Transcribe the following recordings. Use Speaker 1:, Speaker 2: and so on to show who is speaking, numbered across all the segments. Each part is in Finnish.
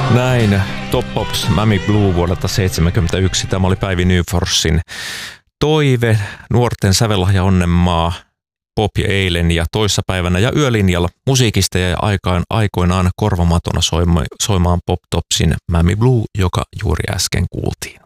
Speaker 1: Näin, Top Pops Mammy Blue vuodelta 1971. Tämä oli Päivi Nyforsin toive, nuorten sävellahja onnenmaa, pop ja eilen ja toissapäivänä ja yölinjalla musiikista ja aikoinaan korvamatona soimaan Pop Topsin Mammy Blue, joka juuri äsken kuultiin.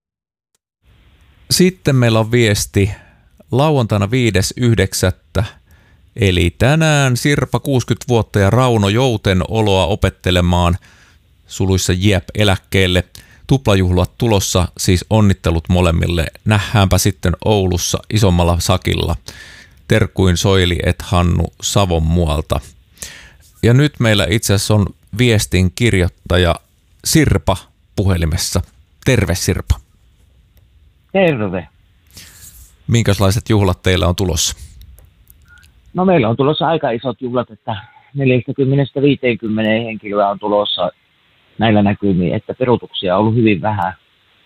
Speaker 1: Sitten meillä on viesti lauantaina 5.9. Eli tänään Sirpa 60 vuotta ja Rauno Jouten oloa opettelemaan suluissa Jep eläkkeelle. Tuplajuhlat tulossa, siis onnittelut molemmille. Nähdäänpä sitten Oulussa isommalla sakilla. Terkkuin Soili et Hannu Savonmualta. Ja nyt meillä itse asiassa on viestin kirjoittaja Sirpa puhelimessa. Terve Sirpa.
Speaker 2: Terve.
Speaker 1: Minkälaiset juhlat teillä on tulossa?
Speaker 2: No meillä on tulossa aika isot juhlat, että 40-50 henkilöä on tulossa näillä näkymiin, että peruutuksia on ollut hyvin vähän.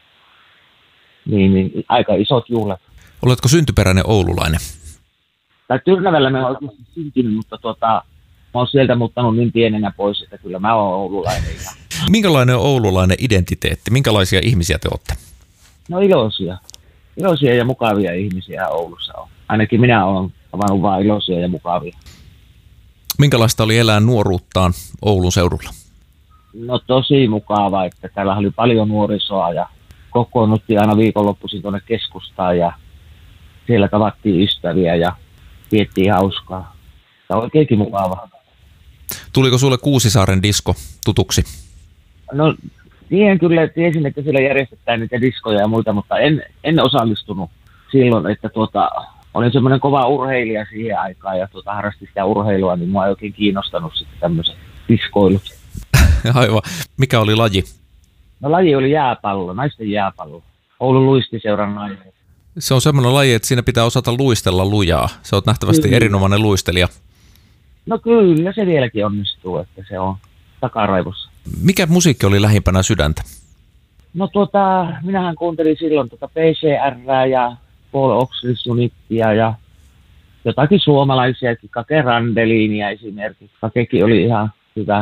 Speaker 2: Niin aika isot juhlat.
Speaker 1: Oletko syntyperäinen oululainen?
Speaker 2: Tai Tyrnävällä mä olen oikeasti syntynyt, mutta mä oon sieltä muuttanut niin pienenä pois, että kyllä mä oon oululainen.
Speaker 1: Minkälainen on oululainen identiteetti? Minkälaisia ihmisiä te olette?
Speaker 2: No iloisia. Iloisia ja mukavia ihmisiä Oulussa on. Ainakin minä olen avannut vain iloisia ja mukavia.
Speaker 1: Minkälaista oli elää nuoruuttaan Oulun seudulla?
Speaker 2: No tosi mukava, että täällä oli paljon nuorisoa ja kokoonnuttiin aina viikonloppuisin tuonne keskustaan ja siellä tavattiin ystäviä ja piettiin hauskaa. Tämä on oikeinkin mukava.
Speaker 1: Tuliko sulle Kuusisaaren disko tutuksi?
Speaker 2: No tiesin, että siellä järjestetään niitä diskoja ja muita, mutta en osallistunut silloin, että olin semmoinen kova urheilija siihen aikaan ja harrastin sitä urheilua, niin mua ei oikein kiinnostanut sitten tämmöiset diskoilut.
Speaker 1: Aivan. Mikä oli laji?
Speaker 2: No laji oli jääpallo, naisten jääpallo. Oulun luistiseuran nainen.
Speaker 1: Se on semmoinen laji, että siinä pitää osata luistella lujaa. Sä oot nähtävästi erinomainen luistelija.
Speaker 2: No kyllä, se vieläkin onnistuu, että se on takaraivossa.
Speaker 1: Mikä musiikki oli lähimpänä sydäntä?
Speaker 2: No minähän kuuntelin silloin PCR:ää ja Paul Oxley Sunittia ja jotakin suomalaisiakin, Kake Randelinia esimerkiksi. Kakekin oli ihan hyvä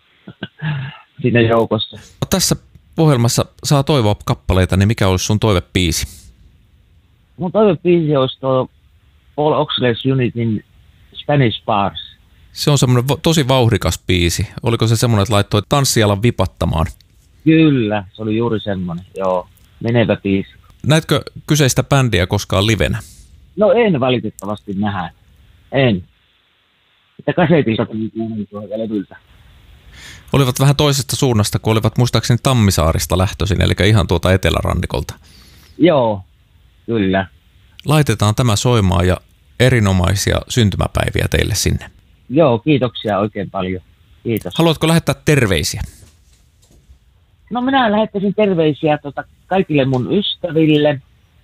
Speaker 2: siinä joukossa.
Speaker 1: No, tässä ohjelmassa saa toivoa kappaleita, niin mikä olisi sun toivebiisi?
Speaker 2: Mun toivebiisi olisi tuo Paul Oxley Sunitin Spanish Bars.
Speaker 1: Se on semmoinen tosi vauhdikas biisi. Oliko se semmoinen, että laittoi tanssijalan vipattamaan?
Speaker 2: Kyllä, se oli juuri semmoinen, joo. Menevä biisi.
Speaker 1: Näetkö kyseistä bändiä koskaan livenä?
Speaker 2: No en valitettavasti nähdä. En. Että kasetilta tuli kuunneltua levyltä.
Speaker 1: Olivat vähän toisesta suunnasta, kun olivat muistaakseni Tammisaarista lähtöisin, eli ihan tuota etelärannikolta.
Speaker 2: Joo, kyllä.
Speaker 1: Laitetaan tämä soimaan ja erinomaisia syntymäpäiviä teille sinne.
Speaker 2: Joo, kiitoksia oikein paljon. Kiitos.
Speaker 1: Haluatko lähettää terveisiä?
Speaker 2: No minä lähettäisin terveisiä kaikille mun ystäville,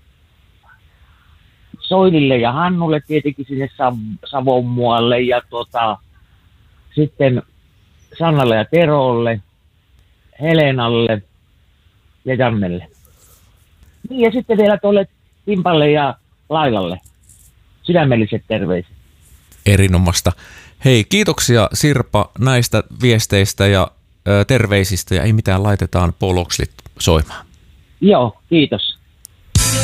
Speaker 2: Soilille ja Hannulle tietenkin sinne Savonmualle ja sitten Sannalle ja Terolle, Helenalle ja Jannelle. Niin ja sitten vielä tuolle Timpalle ja Lailalle. Sydämelliset terveiset.
Speaker 1: Erinomasta. Hei, kiitoksia Sirpa näistä viesteistä ja terveisistä ja ei mitään, laitetaan Paul Oxley soimaan.
Speaker 2: Joo, kiitos.